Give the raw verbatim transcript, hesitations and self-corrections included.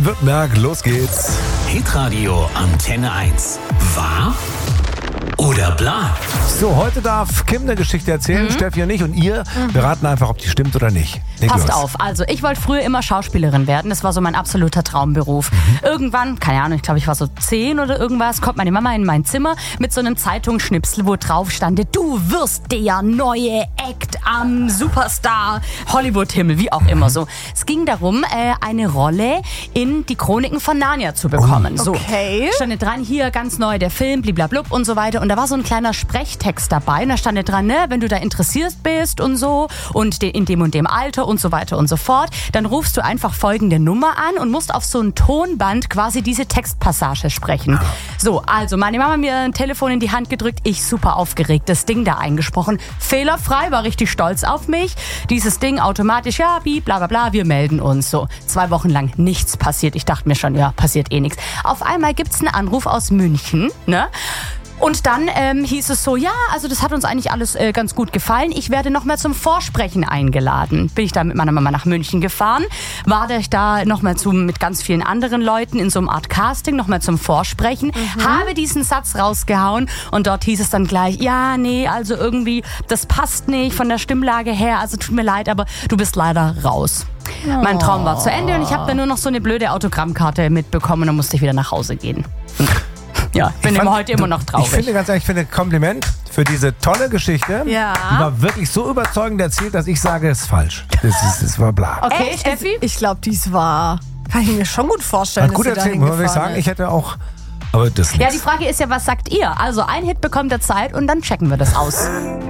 Württemberg, los geht's. Hitradio Antenne eins. Wahr oder bla? So, heute darf Kim eine Geschichte erzählen, mhm. Steffi und ich. Und ihr, mhm. wir raten einfach, ob die stimmt oder nicht. Leg Passt los. auf, also ich wollte früher immer Schauspielerin werden. Das war so mein absoluter Traumberuf. Mhm. Irgendwann, keine Ahnung, ich glaube, ich war so zehn oder irgendwas, kommt meine Mama in mein Zimmer mit so einem Zeitungsschnipsel, wo drauf stand, du wirst der neue Act am Superstar Hollywood-Himmel, wie auch immer so. Es ging darum, äh, eine Rolle in die Chroniken von Narnia zu bekommen. Oh, okay. So, stand dran, hier ganz neu der Film, bliblablub und so weiter. Und da war so ein kleiner Sprechtext dabei. Und da stand dran, ne, wenn du da interessiert bist und so und in dem und dem Alter und so weiter und so fort, dann rufst du einfach folgende Nummer an und musst auf so ein Tonband quasi diese Textpassage sprechen. So, also meine Mama mir ein Telefon in die Hand gedrückt, ich super aufgeregt, das Ding da eingesprochen, fehlerfrei, war richtig stolz auf mich. Dieses Ding automatisch, ja, bi, bla bla bla, wir melden uns. So, zwei Wochen lang nichts passiert. Ich dachte mir schon, ja, passiert eh nichts. Auf einmal gibt's einen Anruf aus München, ne? Und dann ähm, hieß es so, ja, also das hat uns eigentlich alles äh, ganz gut gefallen. Ich werde nochmal zum Vorsprechen eingeladen. Bin ich da mit meiner Mama nach München gefahren, war ich da nochmal mit ganz vielen anderen Leuten in so einer Art Casting, nochmal zum Vorsprechen, mhm. habe diesen Satz rausgehauen und dort hieß es dann gleich, ja, nee, also irgendwie, das passt nicht von der Stimmlage her, also tut mir leid, aber du bist leider raus. Oh. Mein Traum war zu Ende und ich habe dann nur noch so eine blöde Autogrammkarte mitbekommen und dann musste ich wieder nach Hause gehen. Ja, ich bin fand, heute immer noch traurig. Ich finde ganz ehrlich, ich finde Kompliment für diese tolle Geschichte. Ja. Die war wirklich so überzeugend erzählt, dass ich sage, es ist falsch. Das, ist, das war bla. Okay, Echt? Steffi? Ich glaube, dies war. Kann ich mir schon gut vorstellen. Hat gut erzählt, muss ich sagen. Ich hätte auch. Aber das nicht. Ja, die Frage ist ja, was sagt ihr? Also ein Hit bekommt der Zeit und dann checken wir das aus.